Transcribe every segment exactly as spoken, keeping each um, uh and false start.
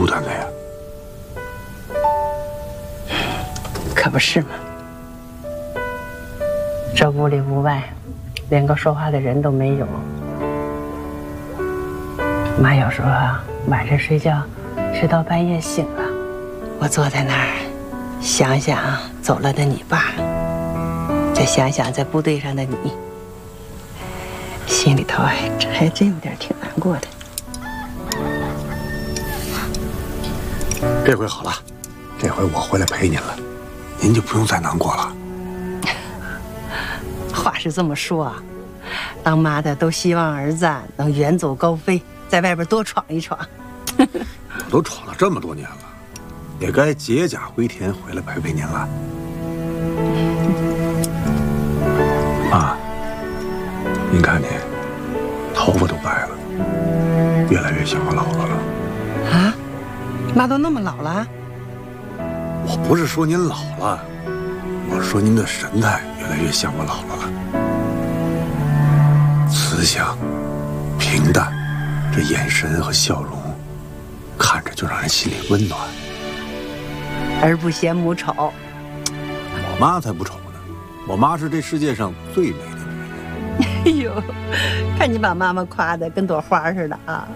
坦的呀？ 可不是嘛！这屋里屋外，连个说话的人都没有。妈有时候啊，晚上睡觉，睡到半夜醒了，我坐在那儿，想想走了的你爸，再想想在部队上的你，心里头哎，这还真有点挺难过的。 这回好了，这回我回来陪您了，您就不用再难过了。 话是这么说啊，当妈的都希望儿子能远走高飞，在外边多闯一闯。 我都闯了这么多年了，也该解甲归田，回来陪陪您了。妈，您看您，头发都白了，越来越像我姥姥了。 啊？妈都那么老了？ 我不是说您老了，我说您的神态越来越像我姥姥了，慈祥、平淡，这眼神和笑容，看着就让人心里温暖。 儿不嫌母丑， 我妈才不丑呢，我妈是这世界上最美的女人。 哎呦，看你把妈妈夸的跟朵花似的啊！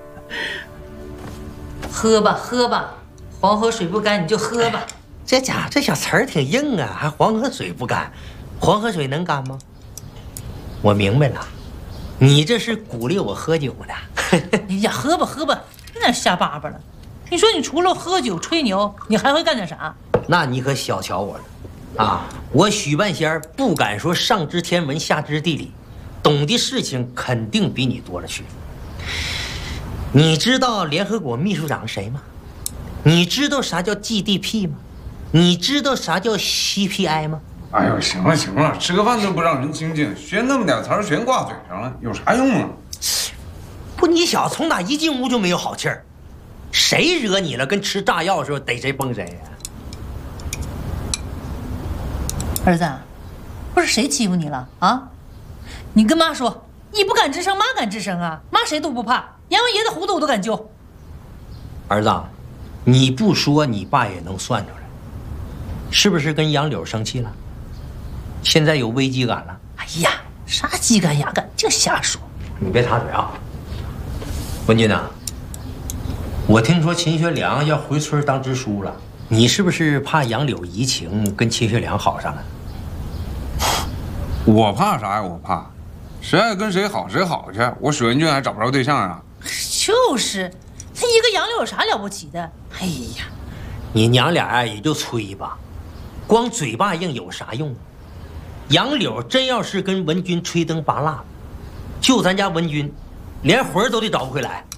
喝吧喝吧，黄河水不干你就喝吧。 这家伙这小词儿挺硬啊，还黄河水不干，黄河水能干吗？我明白了，你这是鼓励我喝酒的。 哎呀，喝吧喝吧，别在那瞎叭叭了。你说你除了喝酒吹牛，你还会干点啥？ 那你可小瞧我了，啊！我许半仙儿不敢说上知天文下知地理，懂的事情肯定比你多了去。你知道联合国秘书长是谁吗？你知道啥叫 G D P 吗？你知道啥叫 C P I 吗？ 哎呦，行了行了，吃个饭都不让人清静，学那么点词儿全挂嘴上了，有啥用啊？ 不，你小子从哪一进屋就没有好气儿，谁惹你了？跟吃炸药似的，逮谁崩谁呀、 啊？儿子，不是谁欺负你了啊？你跟妈说，你不敢吱声，妈敢吱声啊？妈谁都不怕，阎王爷的糊涂我都敢揪。 儿子，你不说，你爸也能算出来，是不是跟杨柳生气了？现在有危机感了？ 哎呀，啥鸡肝鸭肝，净瞎说！ 你别插嘴啊，文军呐，我听说秦学良要回村当支书了，你是不是怕杨柳移情，跟秦学良好上了？ 我怕啥呀？我怕，谁爱跟谁好谁好去。我史文俊还找不着对象啊。 就是，他一个杨柳有啥了不起的？哎呀， 你娘俩啊也就吹吧，光嘴巴硬有啥用？杨柳真要是跟文军吹灯拔蜡，就咱家文军，连魂都得找不回来。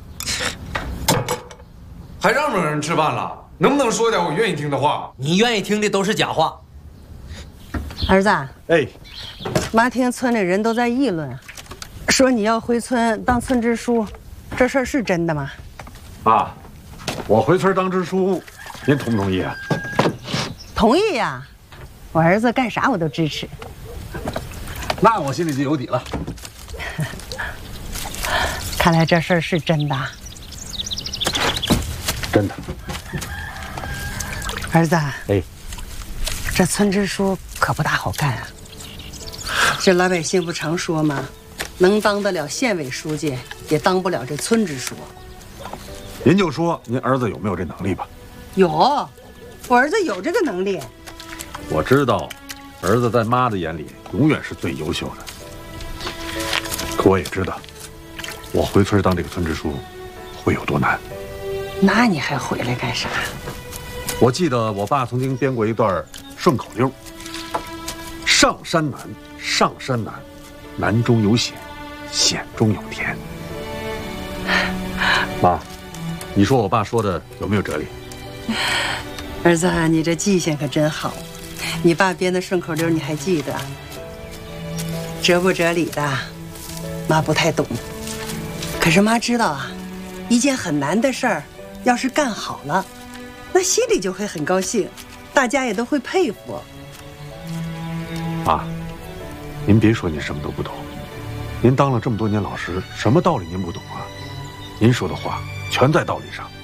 还让不让人吃饭了？能不能说点我愿意听的话？ 你愿意听的都是假话。 儿子， 哎， 妈听村里人都在议论，说你要回村当村支书，这事儿是真的吗？ 爸，我回村当支书，您同不同意啊？ 同意呀，我儿子干啥我都支持。 那我心里就有底了。 看来这事儿是真的。 真的。 儿子， 哎， 这村支书可不大好干啊。这老百姓不常说吗？能当得了县委书记，也当不了这村支书。 您就说您儿子有没有这能力吧？ 有，我儿子有这个能力。 我知道，儿子在妈的眼里永远是最优秀的。可我也知道，我回村当这个村支书会有多难。 那你还回来干啥？ 我记得我爸曾经编过一段顺口溜：上山难，上山难，难中有险，险中有甜。妈，你说我爸说的有没有哲理？ 儿子，你这记性可真好。你爸编的顺口溜你还记得？哲不哲理的，妈不太懂。可是妈知道啊，一件很难的事儿，要是干好了，那心里就会很高兴，大家也都会佩服。 妈，您别说您什么都不懂，您当了这么多年老师，什么道理您不懂啊？您说的话全在道理上。